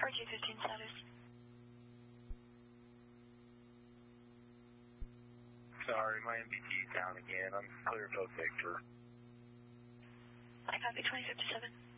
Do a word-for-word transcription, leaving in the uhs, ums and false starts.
R G fifteen status. Sorry, my M B T is down again. I'm clear to Victor. I copy twenty fifty-seven.